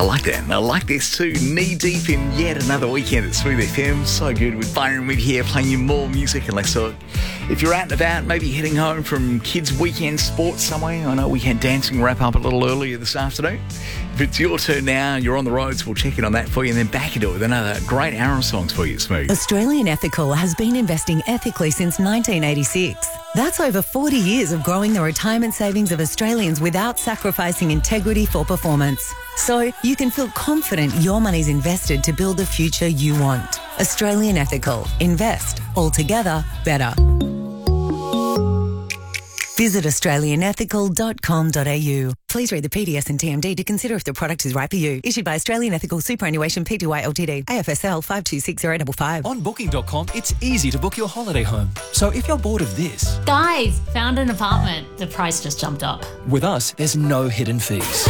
I like that. And I like this too. Knee deep in yet another weekend at Smooth FM. So good with Byron Witt here, playing you more music. And let's talk. If you're out and about, maybe heading home from kids' weekend sports somewhere. I know we had dancing wrap up a little earlier this afternoon. If it's your turn now, you're on the roads, we'll check in on that for you and then back into it with another great hour of songs for you, Smooth. Australian Ethical has been investing ethically since 1986. That's over 40 years of growing the retirement savings of Australians without sacrificing integrity for performance. So you can feel confident your money's invested to build the future you want. Australian Ethical. Invest. Altogether better. Visit australianethical.com.au. Please read the PDS and TMD to consider if the product is right for you. Issued by Australian Ethical Superannuation Pty Ltd. AFSL 5260555. On Booking.com, it's easy to book your holiday home. So if you're bored of this... Guys, found an apartment. The price just jumped up. With us, there's no hidden fees.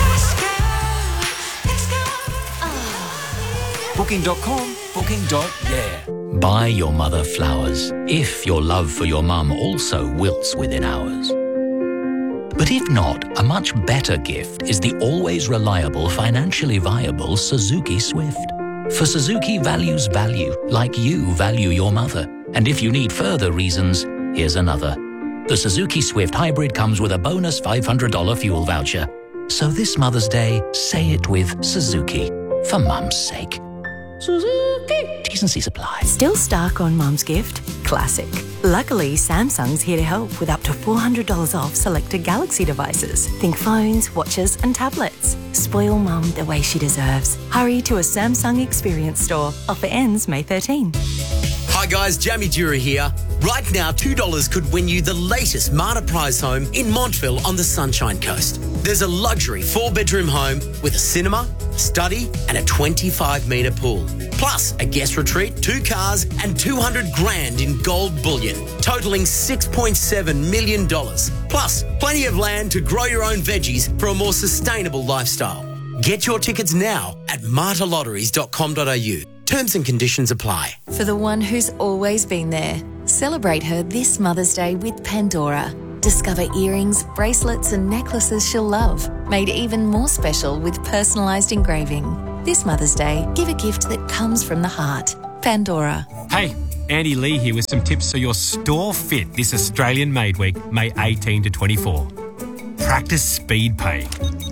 Booking.com, booking.yeah. Buy your mother flowers if your love for your mum also wilts within hours. But if not, a much better gift is the always reliable, financially viable Suzuki Swift. For Suzuki values value, like you value your mother. And if you need further reasons, here's another. The Suzuki Swift Hybrid comes with a bonus $500 fuel voucher. So this Mother's Day, say it with Suzuki, for Mum's sake. Suzuki. T's and C's apply. Still stuck on Mum's gift? Classic. Luckily, Samsung's here to help with up to $400 off selected Galaxy devices. Think phones, watches and tablets. Spoil Mum the way she deserves. Hurry to a Samsung Experience store. Offer ends May 13. Hi guys, Jamie Dura here. Right now, $2 could win you the latest Marta Prize home in Montville on the Sunshine Coast. There's a luxury 4-bedroom home with a cinema, study and a 25-metre pool. Plus a guest retreat, 2 cars and $200,000 in gold bullion, totalling $6.7 million. Plus plenty of land to grow your own veggies for a more sustainable lifestyle. Get your tickets now at martalotteries.com.au. Terms and conditions apply. For the one who's always been there, celebrate her this Mother's Day with Pandora. Discover earrings, bracelets and necklaces she'll love, made even more special with personalised engraving. This Mother's Day, give a gift that comes from the heart. Pandora. Hey, Andy Lee here with some tips so your store fit this Australian Made Week, May 18 to 24. Practice speed pay.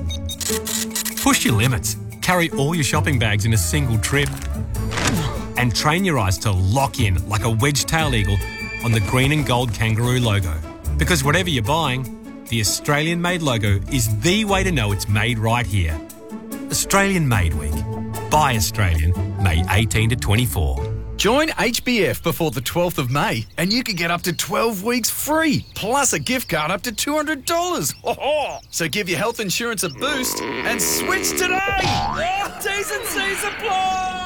Push your limits. Carry all your shopping bags in a single trip. And train your eyes to lock in like a wedge-tailed eagle on the green and gold kangaroo logo. Because whatever you're buying, the Australian Made logo is the way to know it's made right here. Australian Made Week. Buy Australian, May 18 to 24. Join HBF before the 12th of May and you can get up to 12 weeks free, plus a gift card up to $200. Oh, so give your health insurance a boost and switch today. T's and C's apply.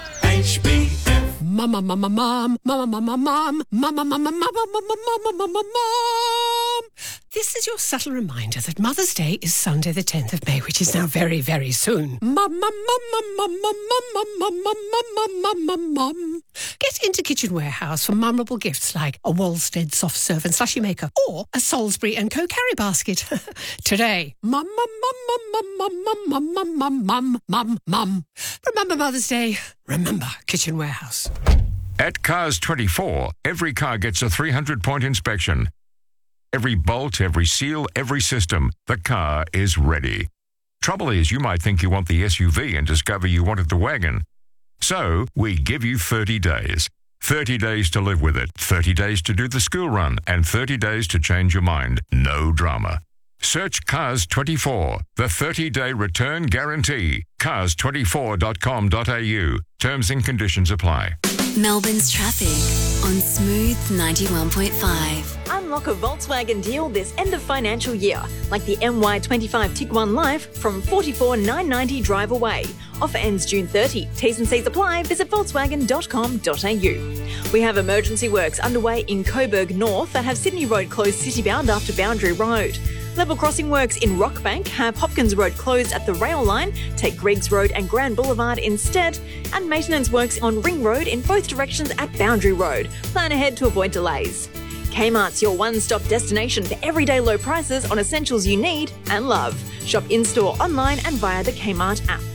HBF. Mama, mama, mom, mama, mama, mom, mama, mama, mama, mama, mama, mama, mom. This is your subtle reminder that Mother's Day is Sunday the 10th of May, which is now very, very soon. Mama, mama, mama, mama, mama, mama, mama, mom. Get into Kitchen Warehouse for memorable gifts like a Wolstead soft serve and slushy maker or a Salisbury & Co carry basket. Today, mama, mama, mama, mama, mama, mum, mum, mum. Remember Mother's Day. Remember Kitchen Warehouse. At Cars 24, every car gets a 300-point inspection. Every bolt, every seal, every system, the car is ready. Trouble is, you might think you want the SUV and discover you wanted the wagon. So, we give you 30 days. 30 days to live with it, 30 days to do the school run, and 30 days to change your mind. No drama. Search Cars 24, the 30-day return guarantee. Cars24.com.au. Terms and conditions apply. Melbourne's traffic on Smooth 91.5. Unlock a Volkswagen deal this end of financial year, like the MY25 Tiguan Live from $44,990 drive away. Offer ends June 30. T's and C's apply. Visit volkswagen.com.au. We have emergency works underway in Coburg North that have Sydney Road closed citybound after Boundary Road. Level crossing works in Rockbank have Hopkins Road closed at the rail line, take Griggs Road and Grand Boulevard instead, and maintenance works on Ring Road in both directions at Boundary Road. Plan ahead to avoid delays. Kmart's your one-stop destination for everyday low prices on essentials you need and love. Shop in-store, online and via the Kmart app.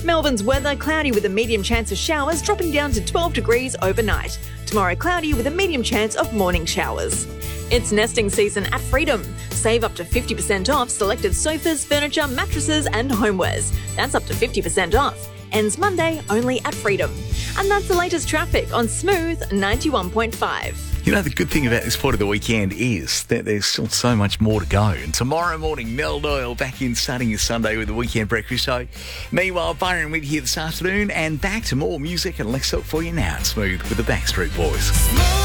Melbourne's weather, cloudy with a medium chance of showers, dropping down to 12 degrees overnight. Tomorrow, cloudy with a medium chance of morning showers. It's nesting season at Freedom. Save up to 50% off selected sofas, furniture, mattresses and homewares. That's up to 50% off. Ends Monday only at Freedom. And that's the latest traffic on Smooth 91.5. You know, the good thing about this part of the weekend is that there's still so much more to go. And tomorrow morning, Mel Doyle back in starting his Sunday with the Weekend Breakfast Show. Meanwhile, Byron with you here this afternoon and back to more music and let's talk for you now. Smooth with the Backstreet Boys.